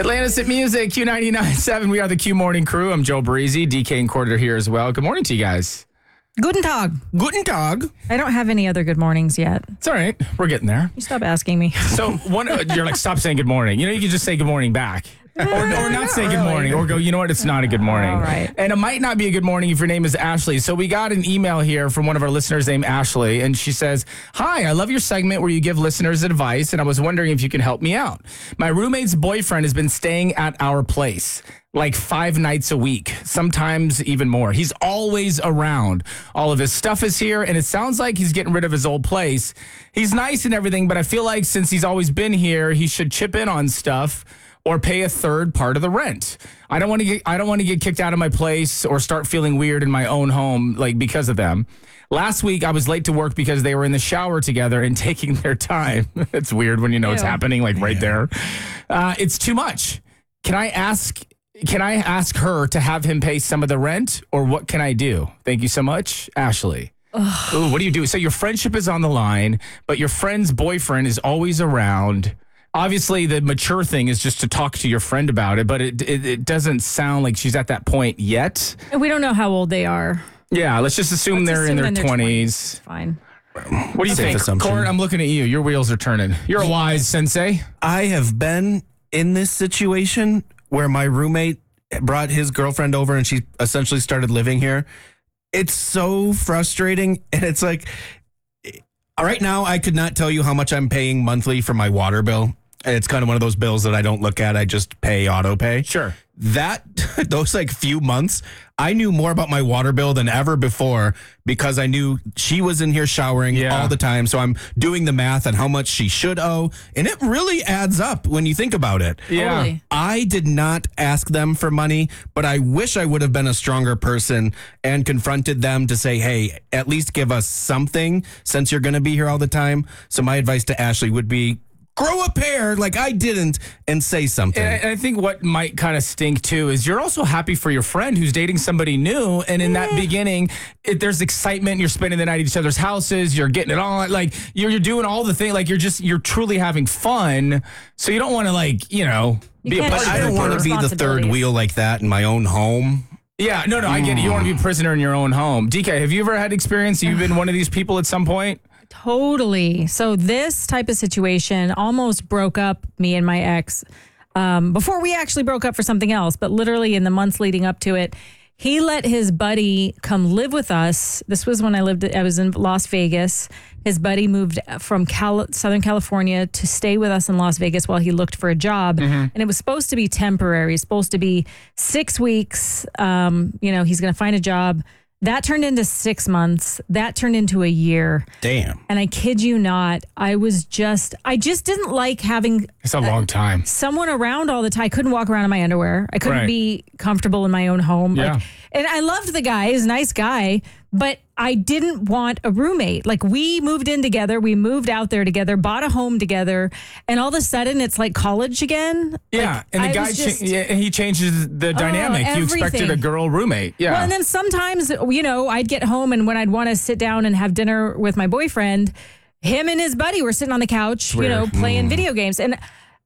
Atlantis at Music, Q99.7. We are the Q Morning Crew. I'm Joe Breezy. DK and Corder here as well. Good morning to you guys. Guten Tag. Guten Tag. I don't have any other good mornings yet. It's all right. We're getting there. You stop asking me. So you're like, stop saying good morning. You know, you can just say good morning back. Or not say good morning, or go, you know what, it's not a good morning. All right. And it might not be a good morning if your name is Ashley. So we got an email here from one of our listeners named Ashley, and she says, "Hi, I love your segment where you give listeners advice, and I was wondering if you can help me out. My roommate's boyfriend has been staying at our place like 5 nights a week, sometimes even more. He's always around. All of his stuff is here, and it sounds like he's getting rid of his old place. He's nice and everything, but I feel like since he's always been here, he should chip in on stuff or pay a third part of the rent. I don't want to get kicked out of my place or start feeling weird in my own home, like because of them. Last week, I was late to work because they were in the shower together and taking their time." It's weird when you know it's happening, like right there. "It's too much. Can I ask her to have him pay some of the rent, or what can I do? Thank you so much, Ashley." Ooh, what do you do? So your friendship is on the line, but your friend's boyfriend is always around. Obviously, the mature thing is just to talk to your friend about it, but it doesn't sound like she's at that point yet. And we don't know how old they are. Yeah, let's just assume they're in their 20s. Fine. What do you think, Court? I'm looking at you. Your wheels are turning. You're a wise sensei. I have been in this situation where my roommate brought his girlfriend over and she essentially started living here. It's so frustrating. And it's like, right now, I could not tell you how much I'm paying monthly for my water bill. And it's kind of one of those bills that I don't look at. I just pay auto pay. Sure. Those like few months, I knew more about my water bill than ever before because I knew she was in here showering all the time. So I'm doing the math on how much she should owe. And it really adds up when you think about it. Yeah. Totally. I did not ask them for money, but I wish I would have been a stronger person and confronted them to say, hey, at least give us something since you're going to be here all the time. So my advice to Ashley would be, grow a pair like I didn't and say something. And I think what might kind of stink too is you're also happy for your friend who's dating somebody new. And in that beginning, there's excitement. You're spending the night at each other's houses. You're getting it on. Like you're doing all the things. Like you're truly having fun. So you don't want to be a can't part of I don't want to be the third wheel like that in my own home. Yeah, no, I get it. You don't want to be a prisoner in your own home. DK, have you ever had experience? You've been one of these people at some point? Totally. So this type of situation almost broke up me and my ex before we actually broke up for something else. But literally in the months leading up to it, he let his buddy come live with us. This was when I was in Las Vegas. His buddy moved from Southern California to stay with us in Las Vegas while he looked for a job. And it was supposed to be temporary, supposed to be 6 weeks. He's going to find a job. That turned into 6 months. That turned into a year. Damn. And I kid you not, I just didn't like having It's a long time. someone around all the time. I couldn't walk around in my underwear. I couldn't be comfortable in my own home. Yeah. And I loved the guy. He's a nice guy, but I didn't want a roommate. Like we moved in together. We moved out there together, bought a home together. And all of a sudden it's like college again. Yeah. Like, And the I guy, was just- he changes the dynamic. You expected everything. a girl roommate. Yeah. Well, and then sometimes, I'd get home and when I'd want to sit down and have dinner with my boyfriend, him and his buddy were sitting on the couch, Weird. playing video games. And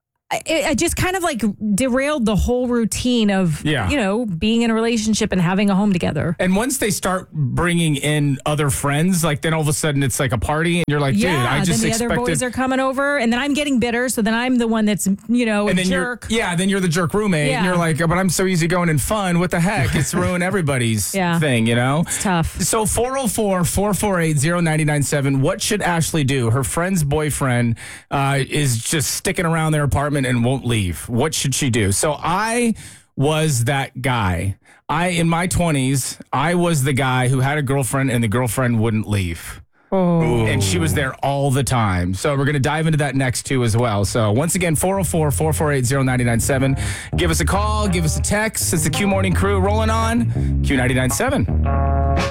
I just kind of like derailed the whole routine of, being in a relationship and having a home together. And once they start bringing in other friends, like then all of a sudden it's like a party and you're like, dude, I just then the expected. other boys are coming over and then I'm getting bitter. So then I'm the one that's, a and then jerk. then you're the jerk roommate and Yeah. you're like, but I'm so easygoing and fun. What the heck? It's ruined everybody's thing, It's tough. So 404-448-0997. What should Ashley do? Her friend's boyfriend is just sticking around their apartment and won't leave. What should she do? So I was that guy. In my 20s, I was the guy who had a girlfriend and the girlfriend wouldn't leave. And she was there all the time. So we're going to dive into that next too as well. So once again, 404-448-0997. Give us a call, give us a text. It's the Q Morning Crew rolling on Q99.7.